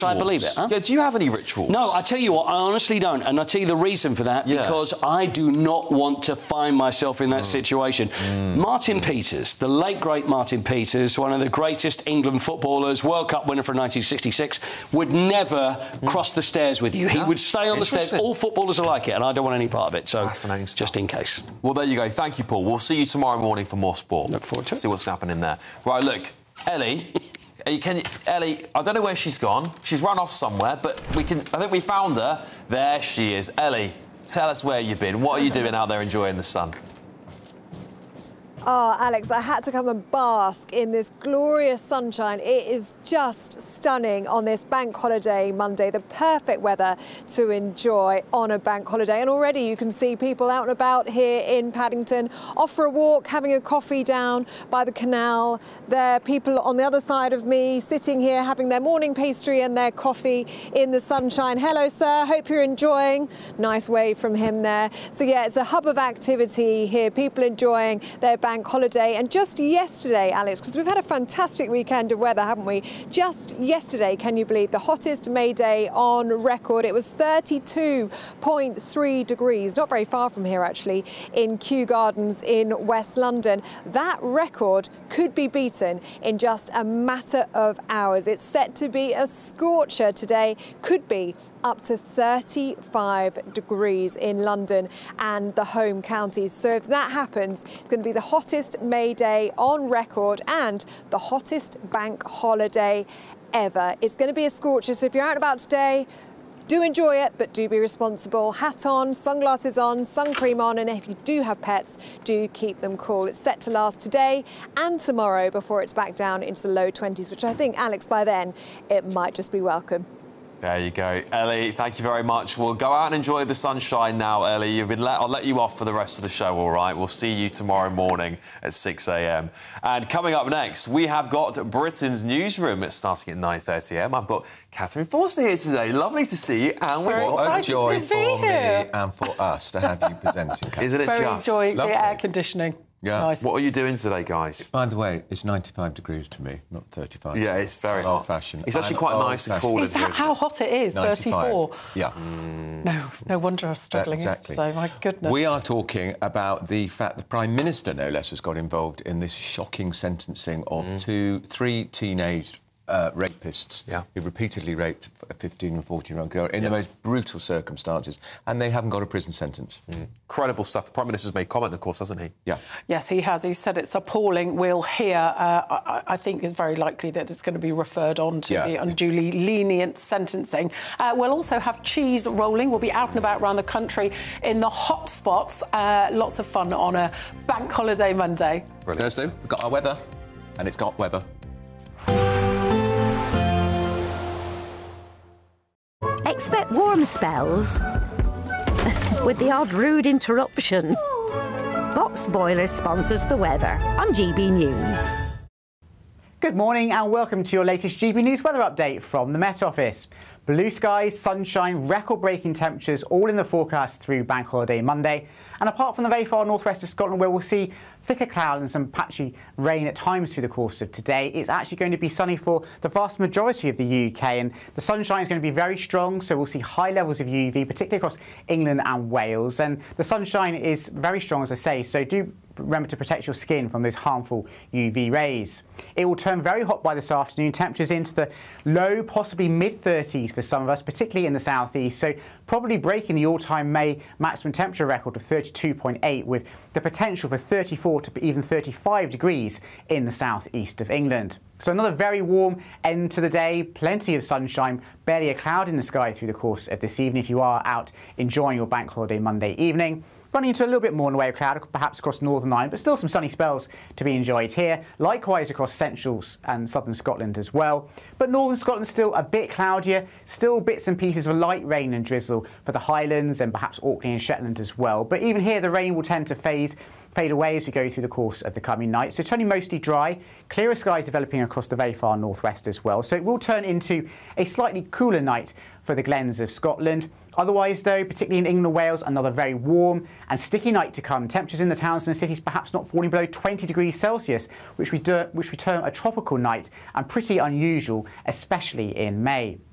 I believe it. Huh? Yeah, do you have any rituals? No, I tell you what, I honestly don't. And I tell you the reason for that, because I do not want to find myself in that situation. Martin Peters, the late, great Martin Peters, one of the greatest England footballers, World Cup winner from 1966, would never cross the stairs with you. He would stay on the stairs. All footballers are like it, and I don't want any part of it. So, just in case. Well, there you go. Thank you, Paul. We'll see you tomorrow morning for more sport. Look forward to it. See what's happening there. Right, look, Ellie... Ellie, I don't know where she's gone. She's run off somewhere, but I think we found her. There she is. Ellie, tell us where you've been. What are you doing out there enjoying the sun? Oh, Alex, I had to come and bask in this glorious sunshine. It is just stunning on this bank holiday Monday. The perfect weather to enjoy on a bank holiday. And already you can see people out and about here in Paddington, off for a walk, having a coffee down by the canal. There are people on the other side of me sitting here having their morning pastry and their coffee in the sunshine. Hello, sir. Hope you're enjoying. Nice wave from him there. So, yeah, it's a hub of activity here. People enjoying their bank holiday. And just yesterday, Alex, because we've had a fantastic weekend of weather, haven't we? Just yesterday, can you believe, the hottest May Day on record. It was 32.3 degrees, not very far from here actually, in Kew Gardens in West London. That record could be beaten in just a matter of hours. It's set to be a scorcher today, could be up to 35 degrees in London and the home counties. So if that happens, it's going to be the hottest May Day on record and the hottest bank holiday ever. It's going to be a scorcher, so if you're out and about today, do enjoy it, but do be responsible. Hat on, sunglasses on, sun cream on, and if you do have pets, do keep them cool. It's set to last today and tomorrow before it's back down into the low 20s, which I think, Alex, by then, it might just be welcome. There you go. Ellie, thank you very much. We'll go out and enjoy the sunshine now, Ellie. I'll let you off for the rest of the show, all right? We'll see you tomorrow morning at 6 a.m. And coming up next, we have got Britain's newsroom. It's starting at 9:30 a.m. I've got Catherine Forster here today. Lovely to see you. And what a joy for me and for us to have you presenting, Catherine. Isn't it very just? Enjoying the air conditioning. Yeah. Nice. What are you doing today, guys? By the way, it's 95 degrees to me, not 35. Yeah, it's very hot. Old-fashioned. It's actually quite nice and cool. Is that how hot it is? 95. 34? Yeah. No wonder I was struggling yesterday, my goodness. We are talking about the fact the Prime Minister, no less, has got involved in this shocking sentencing of three teenage rapists who repeatedly raped a 15 and 14-year-old girl in the most brutal circumstances, and they haven't got a prison sentence. Incredible stuff. The Prime Minister's made comment, of course, hasn't he? Yeah. Yes, he has. He said it's appalling. We'll hear. I think it's very likely that it's going to be referred on to the unduly lenient sentencing. We'll also have cheese rolling. We'll be out and about around the country in the hot spots. Lots of fun on a bank holiday Monday. Brilliant. Thursday, we've got our weather, and it's got weather. Expect warm spells with the odd rude interruption. Box Boilers sponsors the weather on GB News. Good morning and welcome to your latest GB News weather update from the Met Office. Blue skies, sunshine, record-breaking temperatures all in the forecast through Bank Holiday Monday. And apart from the very far northwest of Scotland, where we'll see thicker cloud and some patchy rain at times through the course of today, it's actually going to be sunny for the vast majority of the UK. And the sunshine is going to be very strong, so we'll see high levels of UV, particularly across England and Wales. And the sunshine is very strong, as I say, so do remember to protect your skin from those harmful UV rays. It will turn very hot by this afternoon, temperatures into the low, possibly mid-30s for some of us, particularly in the southeast, so probably breaking the all-time May maximum temperature record of 32.8, with the potential for 34 to even 35 degrees in the southeast of England. So another very warm end to the day, plenty of sunshine, barely a cloud in the sky through the course of this evening if you are out enjoying your Bank Holiday Monday evening. Running into a little bit more in the way of cloud, perhaps across Northern Ireland, but still some sunny spells to be enjoyed here. Likewise across central and southern Scotland as well. But northern Scotland still a bit cloudier, still bits and pieces of light rain and drizzle for the Highlands and perhaps Orkney and Shetland as well. But even here the rain will tend to fade away as we go through the course of the coming night. So turning mostly dry, clearer skies developing across the very far northwest as well. So it will turn into a slightly cooler night for the glens of Scotland. Otherwise, though, particularly in England and Wales, another very warm and sticky night to come. Temperatures in the towns and cities perhaps not falling below 20 degrees Celsius, which we term a tropical night and pretty unusual, especially in May.